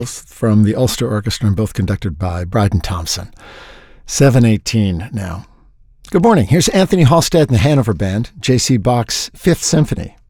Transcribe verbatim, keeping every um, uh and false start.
from the Ulster Orchestra, and both conducted by Bryden Thompson. seven eighteen now. Good morning. Here's Anthony Halstead and the Hanover Band, J C Bach's Fifth Symphony.